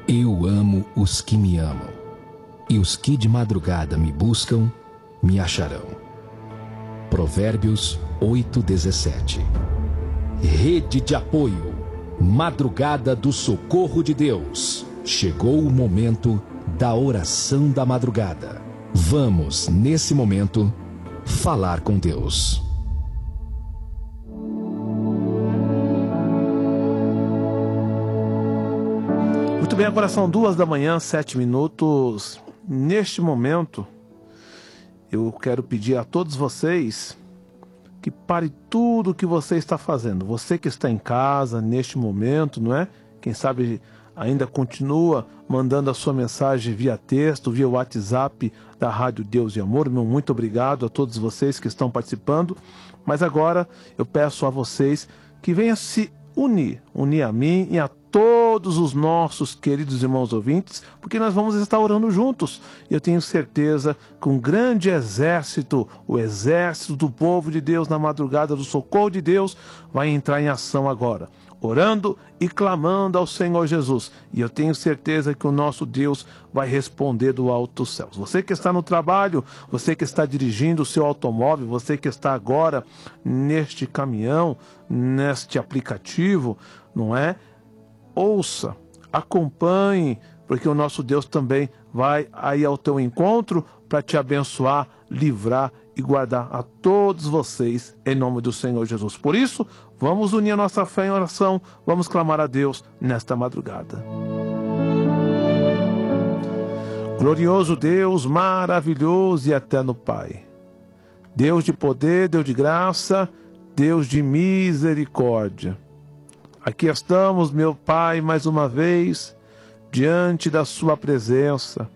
Eu amo os que me amam, e os que de madrugada me buscam, me acharão. Provérbios 8:17. Rede de apoio, madrugada do socorro de Deus. Chegou o momento da oração da madrugada. Vamos, nesse momento, falar com Deus. Muito bem, agora são 2h, 7 minutos. Neste momento, eu quero pedir a todos vocês que pare tudo o que você está fazendo. Você que está em casa neste momento, não é? Quem sabe ainda continua mandando a sua mensagem via texto, via WhatsApp da Rádio Deus e Amor. Meu muito obrigado a todos vocês que estão participando. Mas agora eu peço a vocês que venham se unir a mim e a todos os nossos queridos irmãos ouvintes, porque nós vamos estar orando juntos. Eu tenho certeza que um grande exército, o exército do povo de Deus na madrugada do socorro de Deus, vai entrar em ação agora, orando e clamando ao Senhor Jesus. E eu tenho certeza que o nosso Deus vai responder do alto dos céus. Você que está no trabalho, você que está dirigindo o seu automóvel, você que está agora neste caminhão, neste aplicativo, não é? Ouça, acompanhe, porque o nosso Deus também vai aí ao teu encontro para te abençoar, livrar e guardar a todos vocês em nome do Senhor Jesus. Por isso, vamos unir a nossa fé em oração, vamos clamar a Deus nesta madrugada. Glorioso Deus, maravilhoso e eterno Pai, Deus de poder, Deus de graça, Deus de misericórdia. Aqui estamos, meu Pai, mais uma vez, diante da sua presença,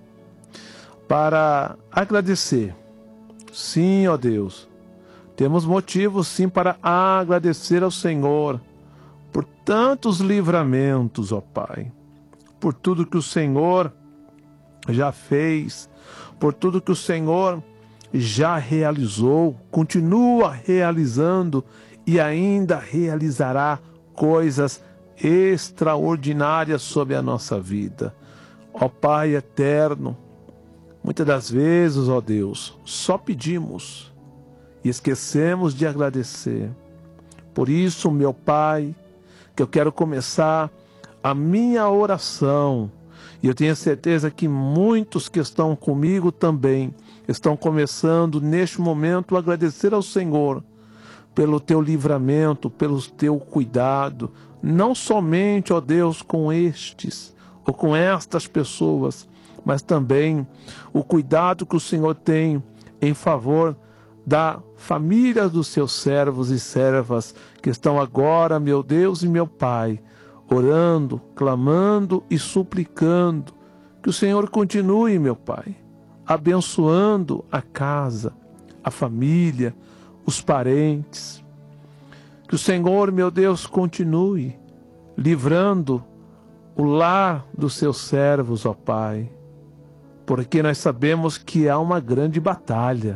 para agradecer. Sim, ó Deus, temos motivos sim para agradecer ao Senhor por tantos livramentos, ó Pai, por tudo que o Senhor já fez, por tudo que o Senhor já realizou, continua realizando e ainda realizará coisas extraordinárias sobre a nossa vida. Ó Pai eterno, muitas das vezes, ó Deus, só pedimos e esquecemos de agradecer. Por isso, meu Pai, que eu quero começar a minha oração, e eu tenho certeza que muitos que estão comigo também estão começando neste momento a agradecer ao Senhor pelo teu livramento, pelo teu cuidado, não somente, ó Deus, com estes ou com estas pessoas, mas também o cuidado que o Senhor tem em favor da família dos seus servos e servas que estão agora, meu Deus e meu Pai, orando, clamando e suplicando que o Senhor continue, meu Pai, abençoando a casa, a família, os parentes. Que o Senhor, meu Deus, continue livrando o lar dos seus servos, ó Pai, porque nós sabemos que há uma grande batalha.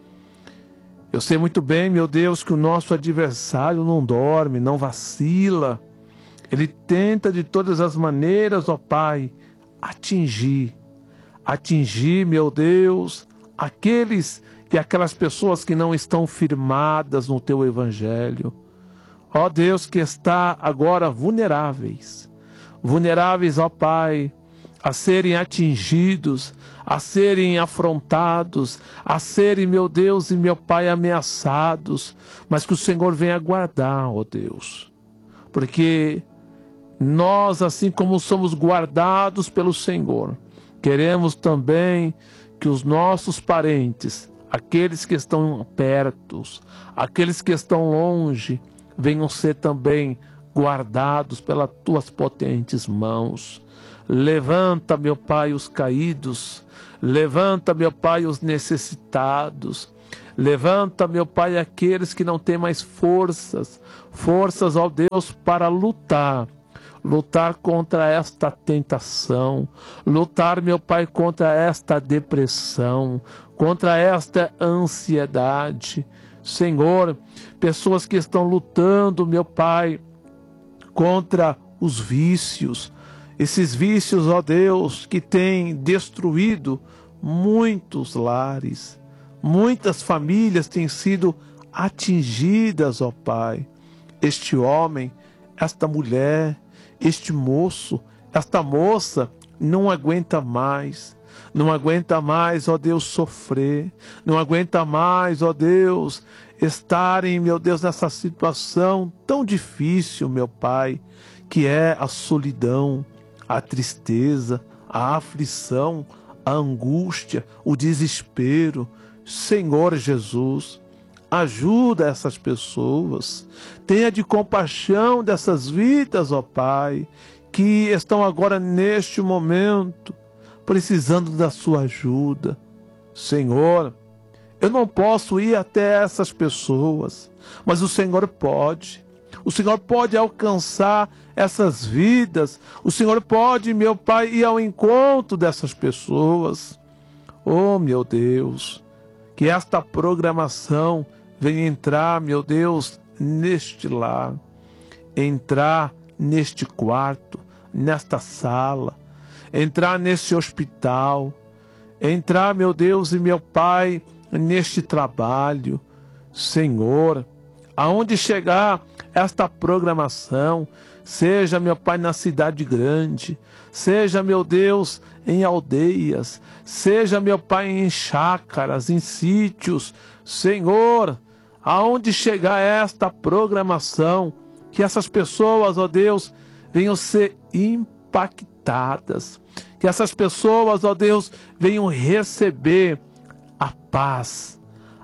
Eu sei muito bem, meu Deus, que o nosso adversário não dorme, não vacila. Ele tenta de todas as maneiras, ó Pai, atingir, meu Deus, aqueles e aquelas pessoas que não estão firmadas no teu evangelho. Ó Deus, que está agora vulneráveis, ó Pai, a serem atingidos, a serem afrontados, a serem, meu Deus e meu Pai, ameaçados, mas que o Senhor venha guardar, ó Deus, porque nós, assim como somos guardados pelo Senhor, queremos também que os nossos parentes, aqueles que estão perto, aqueles que estão longe, venham ser também guardados pelas tuas potentes mãos. Levanta, meu Pai, os caídos. Levanta, meu Pai, os necessitados. Levanta, meu Pai, aqueles que não têm mais forças. Forças, ó Deus, para lutar contra esta tentação, lutar, meu Pai, contra esta depressão, contra esta ansiedade. Senhor, pessoas que estão lutando, meu Pai, contra os vícios. Esses vícios, ó Deus, que têm destruído muitos lares, muitas famílias têm sido atingidas, ó Pai. Este homem, esta mulher, este moço, esta moça não aguenta mais. Não aguenta mais, ó Deus, sofrer. Não aguenta mais, ó Deus, estarem, meu Deus, nessa situação tão difícil, meu Pai, que é a solidão, a tristeza, a aflição, a angústia, o desespero. Senhor Jesus, ajuda essas pessoas. Tenha de compaixão dessas vidas, ó Pai, que estão agora neste momento precisando da sua ajuda. Senhor, eu não posso ir até essas pessoas, mas o Senhor pode. O Senhor pode alcançar essas vidas. O Senhor pode, meu Pai, ir ao encontro dessas pessoas. Oh, meu Deus, que esta programação venha entrar, meu Deus, neste lar, entrar neste quarto, nesta sala, entrar nesse hospital, entrar, meu Deus e meu Pai, neste trabalho. Senhor, aonde chegar esta programação, seja, meu Pai, na cidade grande, seja, meu Deus, em aldeias, seja, meu Pai, em chácaras, em sítios, Senhor, aonde chegar esta programação, que essas pessoas, ó Deus, venham ser impactadas, que essas pessoas, ó Deus, venham receber a paz,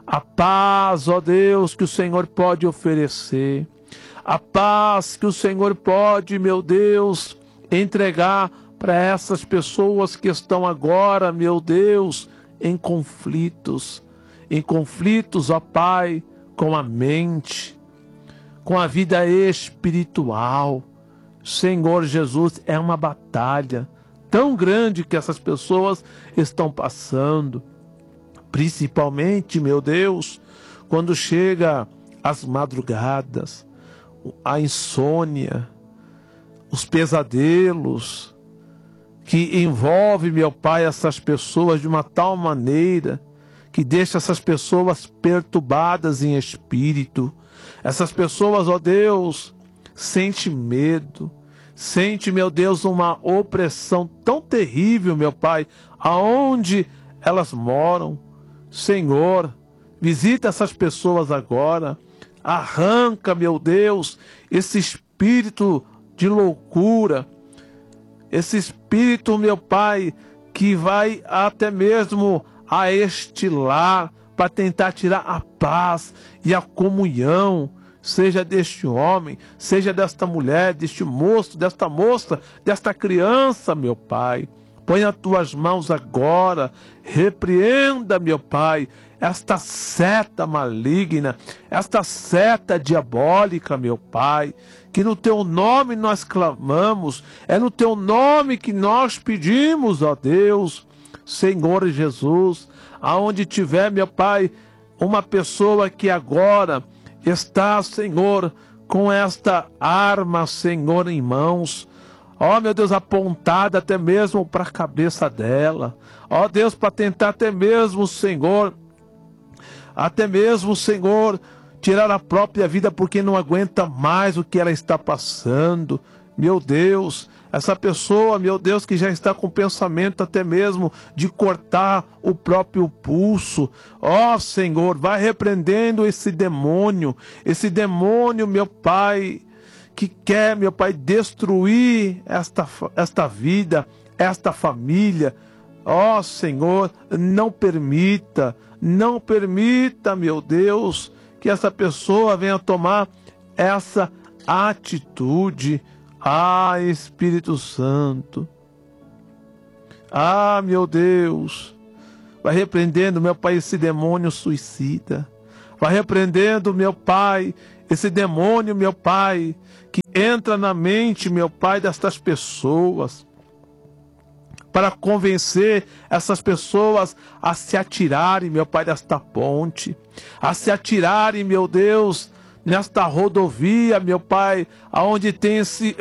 ó Deus, que o Senhor pode oferecer, a paz que o Senhor pode, meu Deus, entregar para essas pessoas que estão agora, meu Deus, em conflitos, ó Pai, com a mente, com a vida espiritual. Senhor Jesus, é uma batalha tão grande que essas pessoas estão passando, principalmente, meu Deus, quando chega as madrugadas, a insônia, os pesadelos que envolve, meu Pai, essas pessoas de uma tal maneira que deixa essas pessoas perturbadas em espírito. Essas pessoas, ó Deus, sente medo, sente, meu Deus, uma opressão tão terrível, meu Pai, aonde elas moram. Senhor, visita essas pessoas agora, arranca, meu Deus, esse espírito de loucura, esse espírito, meu Pai, que vai até mesmo a este lar para tentar tirar a paz e a comunhão, seja deste homem, seja desta mulher, deste moço, desta moça, desta criança, meu Pai. Põe nas tuas mãos agora, repreenda, meu Pai, esta seta maligna, esta seta diabólica, meu Pai, que no teu nome nós clamamos, é no teu nome que nós pedimos, ó Deus, Senhor Jesus, aonde tiver, meu Pai, uma pessoa que agora está, Senhor, com esta arma, Senhor, em mãos, ó meu Deus, apontada até mesmo para a cabeça dela, ó Deus, para tentar até mesmo, Senhor, tirar a própria vida porque não aguenta mais o que ela está passando. Meu Deus, essa pessoa, meu Deus, que já está com pensamento até mesmo de cortar o próprio pulso. Ó Senhor, vai repreendendo esse demônio, meu Pai, que quer, meu Pai, destruir esta vida, esta família. Ó Senhor, não permita, meu Deus, que essa pessoa venha tomar essa atitude. Ah, Espírito Santo. Ah, meu Deus. Vai repreendendo, meu Pai, esse demônio suicida. Vai repreendendo, meu Pai, esse demônio, meu Pai, que entra na mente, meu Pai, destas pessoas, para convencer essas pessoas a se atirarem, meu Pai, desta ponte, a se atirarem, meu Deus, nesta rodovia, meu Pai, aonde tem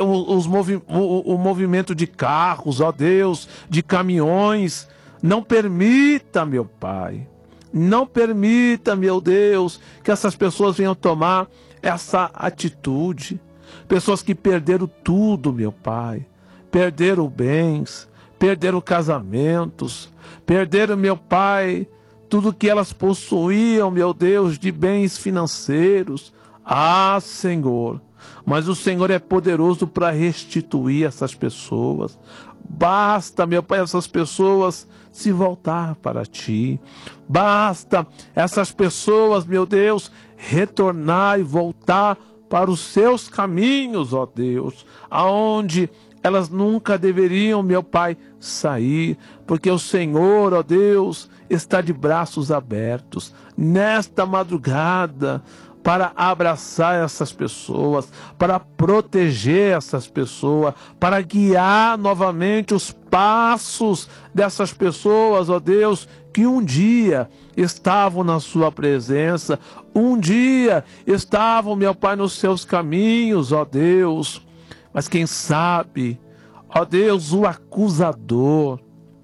o movimento de carros, ó Deus, de caminhões. Não permita, meu Pai, não permita, meu Deus, que essas pessoas venham tomar essa atitude. Pessoas que perderam tudo, meu Pai, perderam bens, perderam casamentos, perderam, meu Pai, tudo que elas possuíam, meu Deus, de bens financeiros. Ah, Senhor, mas o Senhor é poderoso para restituir essas pessoas. Basta, meu Pai, essas pessoas se voltar para Ti. Basta essas pessoas, meu Deus, retornar e voltar para os seus caminhos, ó Deus, aonde elas nunca deveriam, meu Pai, sair, porque o Senhor, ó Deus, está de braços abertos nesta madrugada para abraçar essas pessoas, para proteger essas pessoas, para guiar novamente os passos dessas pessoas, ó Deus, que um dia estavam na sua presença, um dia estavam, meu Pai, nos seus caminhos, ó Deus. Mas quem sabe, ó Deus, o acusador,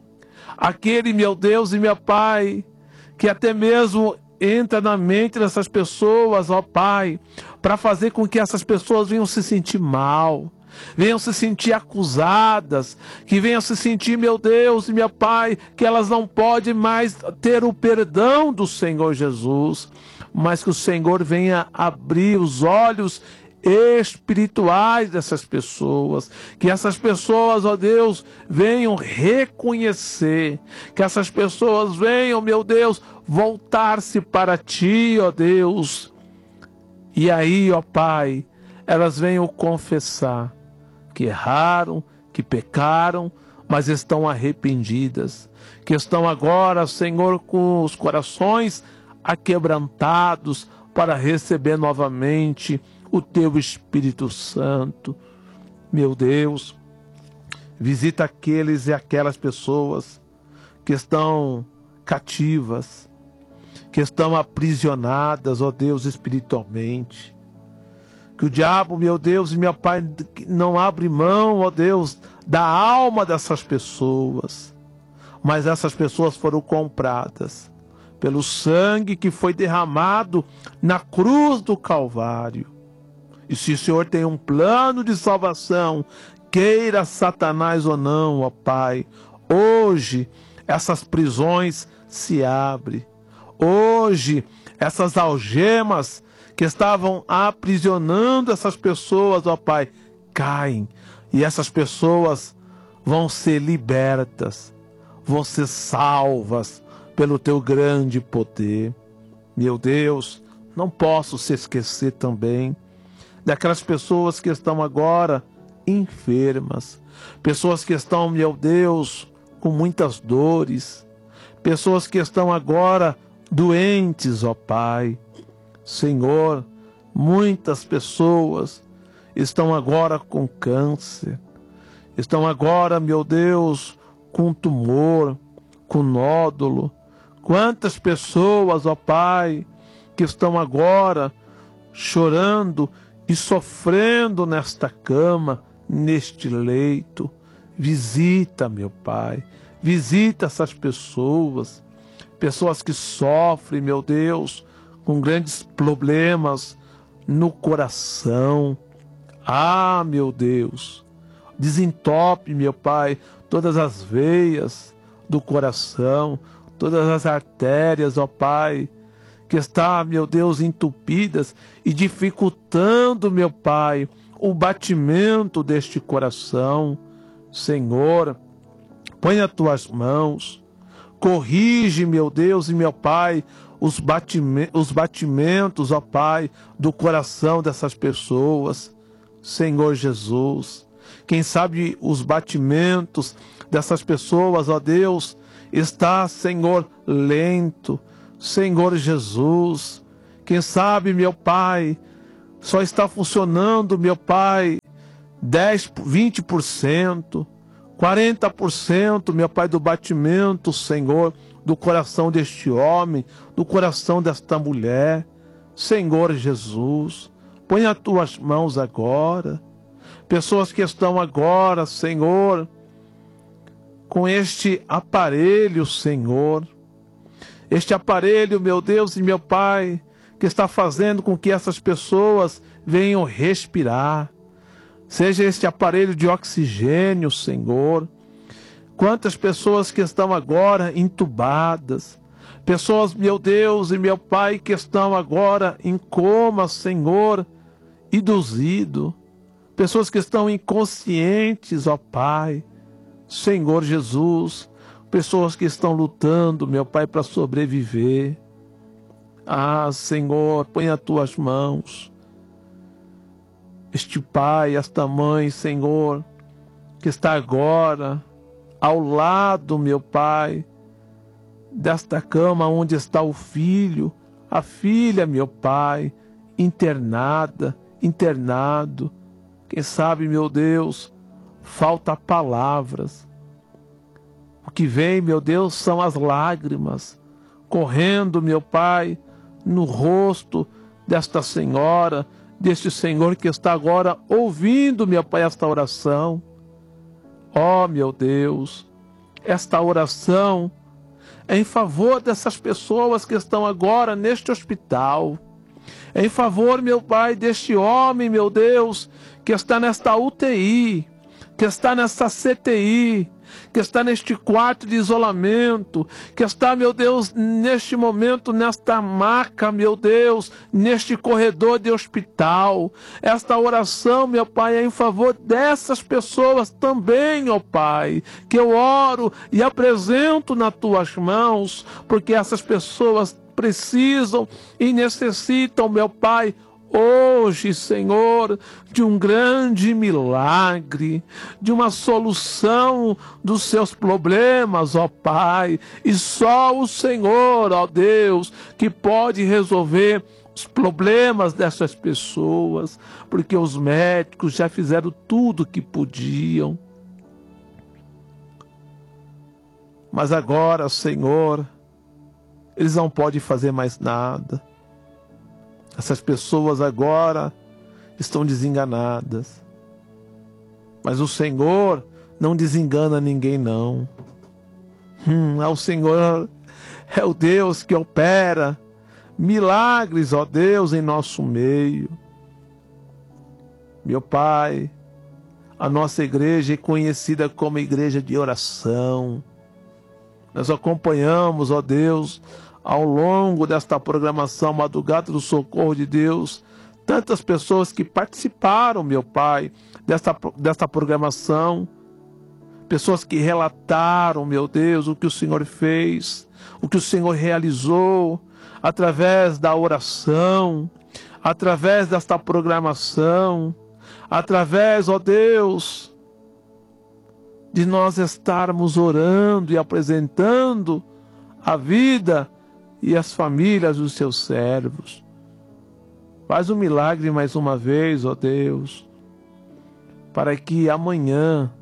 aquele, meu Deus e meu Pai, que até mesmo entra na mente dessas pessoas, ó Pai, para fazer com que essas pessoas venham se sentir mal, venham se sentir acusadas, que venham se sentir, meu Deus e meu Pai, que elas não podem mais ter o perdão do Senhor Jesus, mas que o Senhor venha abrir os olhos espirituais dessas pessoas, que essas pessoas, ó Deus, venham reconhecer, que essas pessoas venham, meu Deus, voltar-se para Ti, ó Deus, e aí, ó Pai, elas venham confessar que erraram, que pecaram, mas estão arrependidas, que estão agora, Senhor, com os corações aquebrantados para receber novamente o Teu Espírito Santo. Meu Deus, visita aqueles e aquelas pessoas que estão cativas, que estão aprisionadas, ó Deus, espiritualmente. Que o diabo, meu Deus e meu Pai, não abre mão, ó Deus, da alma dessas pessoas. Mas essas pessoas foram compradas pelo sangue que foi derramado na cruz do Calvário. E se o Senhor tem um plano de salvação, queira Satanás ou não, ó Pai, hoje essas prisões se abrem. Hoje essas algemas que estavam aprisionando essas pessoas, ó Pai, caem. E essas pessoas vão ser libertas, vão ser salvas pelo Teu grande poder. Meu Deus, não posso se esquecer também daquelas pessoas que estão agora enfermas, pessoas que estão, meu Deus, com muitas dores, pessoas que estão agora doentes, ó Pai. Senhor, muitas pessoas estão agora com câncer, estão agora, meu Deus, com tumor, com nódulo. Quantas pessoas, ó Pai, que estão agora chorando e sofrendo nesta cama, neste leito. Visita, meu Pai, visita essas pessoas, pessoas que sofrem, meu Deus, com grandes problemas no coração. Ah, meu Deus, desentope, meu Pai, todas as veias do coração, todas as artérias, ó Pai, que está, meu Deus, entupidas e dificultando, meu Pai, o batimento deste coração. Senhor, põe as Tuas mãos, corrige, meu Deus e meu Pai, os batimentos, ó Pai, do coração dessas pessoas. Senhor Jesus, quem sabe os batimentos dessas pessoas, ó Deus, está, Senhor, lento. Senhor Jesus, quem sabe, meu Pai, só está funcionando, meu Pai, 10%, 20%, 40%, meu Pai, do batimento, Senhor, do coração deste homem, do coração desta mulher. Senhor Jesus, põe as tuas mãos agora. Pessoas que estão agora, Senhor, com este aparelho, Senhor. Este aparelho, meu Deus e meu Pai, que está fazendo com que essas pessoas venham respirar. Seja este aparelho de oxigênio, Senhor. Quantas pessoas que estão agora entubadas. Pessoas, meu Deus e meu Pai, que estão agora em coma, Senhor, induzido. Pessoas que estão inconscientes, ó Pai. Senhor Jesus. Pessoas que estão lutando, meu Pai, para sobreviver. Ah, Senhor, põe as tuas mãos. Este pai, esta mãe, Senhor, que está agora ao lado, meu Pai, desta cama onde está o filho, a filha, meu Pai, internada, internado. Quem sabe, meu Deus, falta palavras. O que vem, meu Deus, são as lágrimas correndo, meu Pai, no rosto desta senhora, deste Senhor que está agora ouvindo, meu Pai, esta oração. Ó, meu Deus, esta oração é em favor dessas pessoas que estão agora neste hospital. É em favor, meu Pai, deste homem, meu Deus, que está nesta UTI, que está nesta CTI, que está neste quarto de isolamento, que está, meu Deus, neste momento, nesta maca, meu Deus, neste corredor de hospital. Esta oração, meu Pai, é em favor dessas pessoas também, ó Pai, que eu oro e apresento nas tuas mãos, porque essas pessoas precisam e necessitam, meu Pai, hoje, Senhor, de um grande milagre, de uma solução dos seus problemas, ó Pai. E só o Senhor, ó Deus, que pode resolver os problemas dessas pessoas, porque os médicos já fizeram tudo o que podiam. Mas agora, Senhor, eles não podem fazer mais nada. Essas pessoas agora estão desenganadas. Mas o Senhor não desengana ninguém, não. O Senhor é o Deus que opera milagres, ó Deus, em nosso meio. Meu Pai, a nossa igreja é conhecida como igreja de oração. Nós acompanhamos, ó Deus, ao longo desta programação Madrugada do Socorro de Deus, tantas pessoas que participaram, meu Pai, desta programação, pessoas que relataram, meu Deus, o que o Senhor fez, o que o Senhor realizou, através da oração, através desta programação, através, ó Deus, de nós estarmos orando e apresentando a vida e as famílias dos seus servos. Faz um milagre mais uma vez, ó Deus, para que amanhã,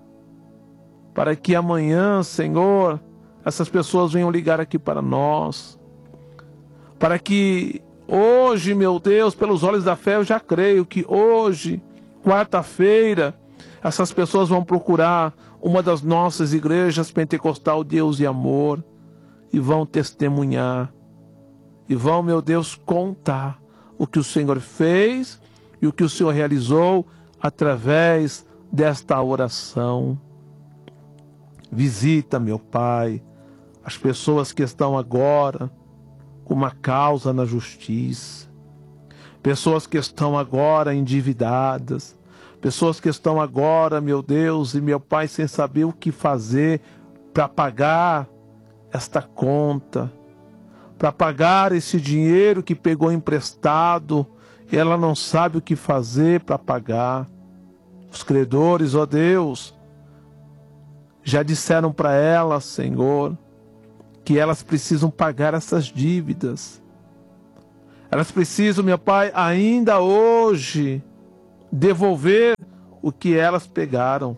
Senhor, essas pessoas venham ligar aqui para nós, para que hoje, meu Deus, pelos olhos da fé, eu já creio que hoje, quarta-feira, essas pessoas vão procurar uma das nossas igrejas pentecostal Deus e Amor, e vão testemunhar, e vão, meu Deus, contar o que o Senhor fez e o que o Senhor realizou através desta oração. Visita, meu Pai, as pessoas que estão agora com uma causa na justiça, pessoas que estão agora endividadas, pessoas que estão agora, meu Deus e meu Pai, sem saber o que fazer para pagar esta conta, para pagar esse dinheiro que pegou emprestado e ela não sabe o que fazer para pagar. Os credores, ó Deus, já disseram para ela, Senhor, que elas precisam pagar essas dívidas. Elas precisam, meu Pai, ainda hoje devolver o que elas pegaram.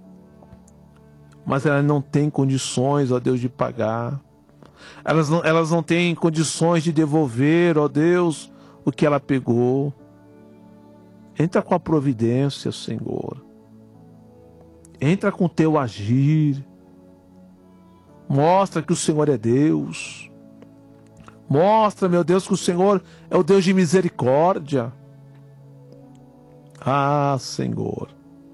Mas elas não têm condições, ó Deus, de pagar. Elas não têm condições de devolver, ó Deus, o que ela pegou. Entra com a providência, Senhor. Entra com o teu agir. Mostra que o Senhor é Deus. Mostra, meu Deus, que o Senhor é o Deus de misericórdia. Ah, Senhor.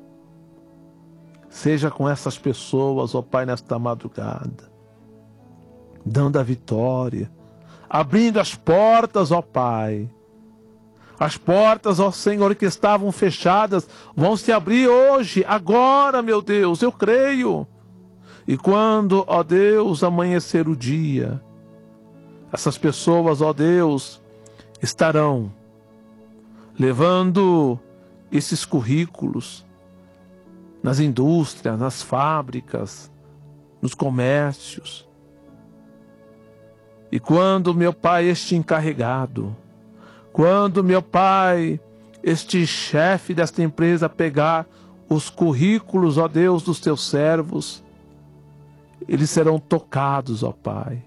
Seja com essas pessoas, ó Pai, nesta madrugada. Dando a vitória. Abrindo as portas, ó Pai. As portas, ó Senhor, que estavam fechadas, vão se abrir hoje, agora, meu Deus, eu creio. E quando, ó Deus, amanhecer o dia, essas pessoas, ó Deus, estarão levando esses currículos nas indústrias, nas fábricas, nos comércios. E quando, meu Pai, este encarregado, quando, meu Pai, este chefe desta empresa pegar os currículos, ó Deus, dos teus servos, eles serão tocados, ó Pai.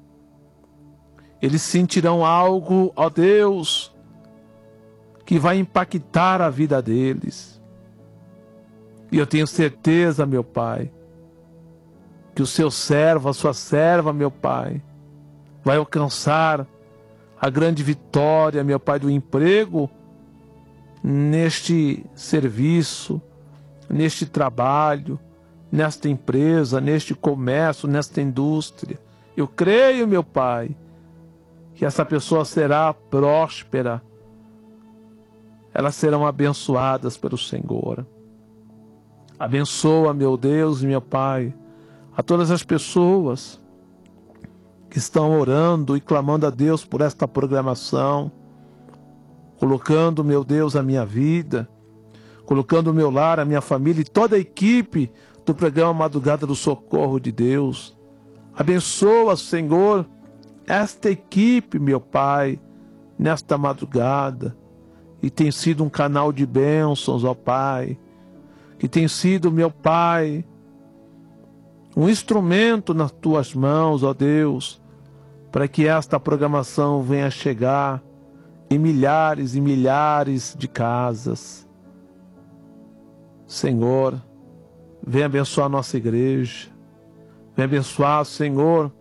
Eles sentirão algo, ó Deus, que vai impactar a vida deles. E eu tenho certeza, meu Pai, que o seu servo, a sua serva, meu Pai, vai alcançar a grande vitória, meu Pai, do emprego neste serviço, neste trabalho, nesta empresa, neste comércio, nesta indústria. Eu creio, meu Pai, que essa pessoa será próspera. Elas serão abençoadas pelo Senhor. Abençoa, meu Deus e meu Pai, a todas as pessoas que estão orando e clamando a Deus por esta programação, colocando, meu Deus, a minha vida, colocando o meu lar, a minha família e toda a equipe do programa Madrugada do Socorro de Deus. Abençoa, Senhor, esta equipe, meu Pai, nesta madrugada, e tem sido um canal de bênçãos, ó Pai, que tem sido, meu Pai, um instrumento nas tuas mãos, ó Deus, para que esta programação venha chegar em milhares e milhares de casas. Senhor, vem abençoar a nossa igreja, vem abençoar, Senhor,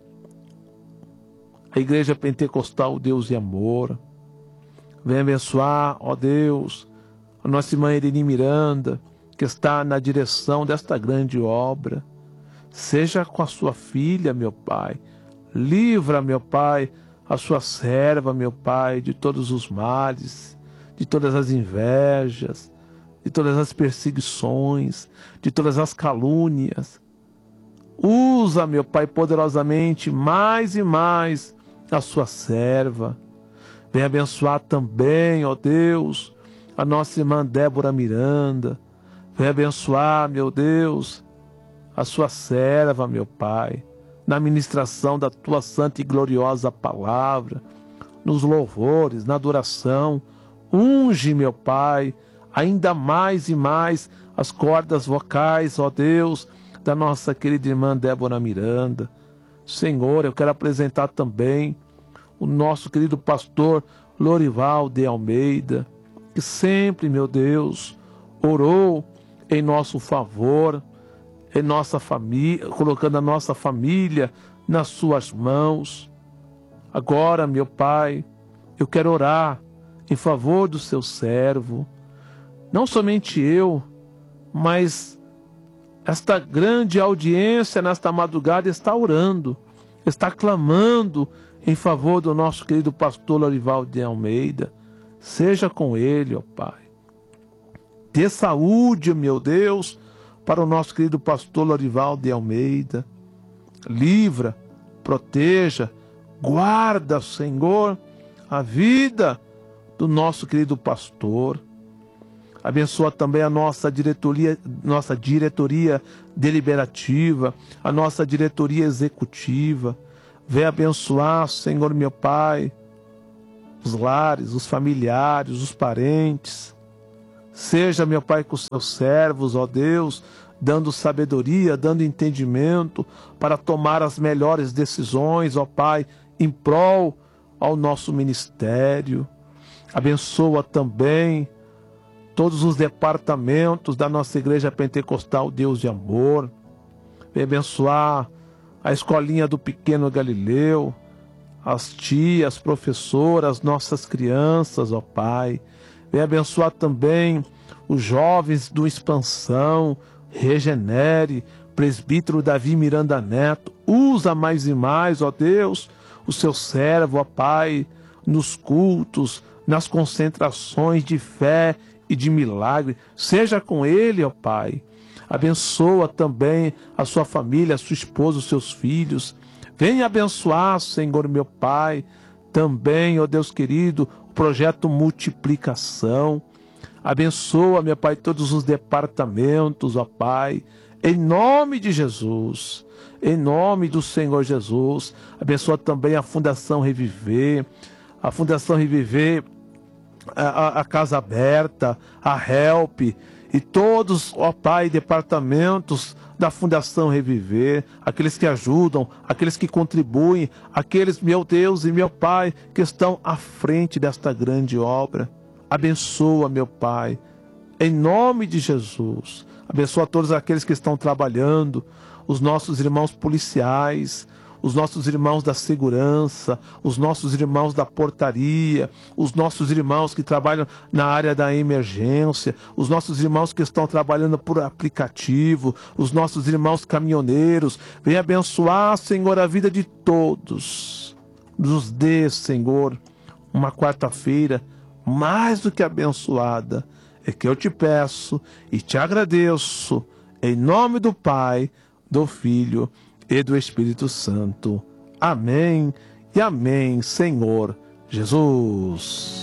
a Igreja Pentecostal Deus e Amor, vem abençoar, ó Deus, a nossa irmã Irene Miranda, que está na direção desta grande obra. Seja com a sua filha, meu Pai. Livra, meu Pai, a sua serva, meu Pai, de todos os males, de todas as invejas, de todas as perseguições, de todas as calúnias. Usa, meu Pai, poderosamente, mais e mais a sua serva. Vem abençoar também, ó Deus, a nossa irmã Débora Miranda. Vem abençoar, meu Deus, a sua serva, meu Pai, na ministração da tua santa e gloriosa palavra, nos louvores, na adoração. Unge, meu Pai, ainda mais e mais as cordas vocais, ó Deus, da nossa querida irmã Débora Miranda. Senhor, eu quero apresentar também o nosso querido pastor Lorival de Almeida, que sempre, meu Deus, orou em nosso favor, em nossa família, colocando a nossa família nas suas mãos. Agora, meu Pai, eu quero orar em favor do seu servo. Não somente eu, mas esta grande audiência nesta madrugada está orando, está clamando em favor do nosso querido pastor Lorival de Almeida. Seja com ele, ó Pai. Dê saúde, meu Deus, para o nosso querido pastor Lorival de Almeida. Livra, proteja, guarda, Senhor, a vida do nosso querido pastor. Abençoa também a nossa diretoria deliberativa, a nossa diretoria executiva. Vem abençoar, Senhor, meu Pai, os lares, os familiares, os parentes. Seja, meu Pai, com os seus servos, ó Deus, dando sabedoria, dando entendimento para tomar as melhores decisões, ó Pai, em prol ao nosso ministério. Abençoa também todos os departamentos da nossa Igreja Pentecostal Deus de Amor. Vem abençoar a escolinha do pequeno Galileu, as tias, professoras, nossas crianças, ó Pai. Vem abençoar também os jovens do Expansão, Regenere, presbítero Davi Miranda Neto. Usa mais e mais, ó Deus, o seu servo, ó Pai, nos cultos, nas concentrações de fé e de milagre. Seja com ele, ó Pai. Abençoa também a sua família, a sua esposa, os seus filhos. Venha abençoar, Senhor meu Pai, também, ó Deus querido, o projeto Multiplicação. Abençoa, meu Pai, todos os departamentos, ó Pai, em nome de Jesus, em nome do Senhor Jesus. Abençoa também a Fundação Reviver, a Casa Aberta, a Help e todos, ó Pai, departamentos da Fundação Reviver, aqueles que ajudam, aqueles que contribuem, aqueles, meu Deus e meu Pai, que estão à frente desta grande obra. Abençoa, meu Pai, em nome de Jesus. Abençoa todos aqueles que estão trabalhando, os nossos irmãos policiais, os nossos irmãos da segurança, os nossos irmãos da portaria, os nossos irmãos que trabalham na área da emergência, os nossos irmãos que estão trabalhando por aplicativo, os nossos irmãos caminhoneiros. Vem abençoar, Senhor, a vida de todos. Nos dê, Senhor, uma quarta-feira mais do que abençoada. É que eu te peço e te agradeço, em nome do Pai, do Filho e do Espírito Santo. Amém e amém, Senhor Jesus.